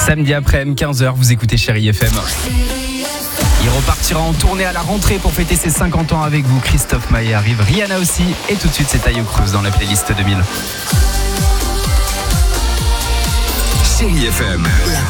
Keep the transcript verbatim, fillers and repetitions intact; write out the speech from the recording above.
Samedi après-midi, quinze heures, vous écoutez Chérie F M. Il repartira en tournée à la rentrée pour fêter ses cinquante ans avec vous. Christophe Maé arrive, Rihanna aussi. Et tout de suite, c'est Taio Cruz dans la playlist deux mille. Chérie F M.